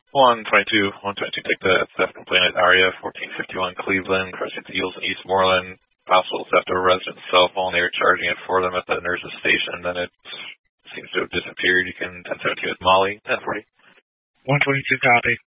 122, take the theft complaint at ARIA, 1451 Cleveland, crossing the Eagles in Eastmoreland. Possible theft of a resident's cell phone. They were charging it for them at the nurse's station. Then it seems to have disappeared. You can 1017 with Molly, 1040. 122 copy.